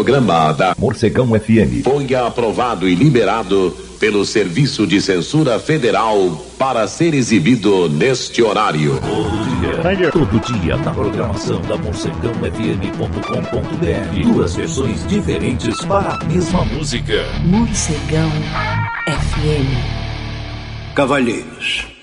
programa da Morcegão FM foi aprovado e liberado pelo Serviço de Censura Federal para ser exibido neste horário. Todo dia na programação da morcegãofm.com.br. Duas versões diferentes para a mesma música. Morcegão FM. Cavalheiros,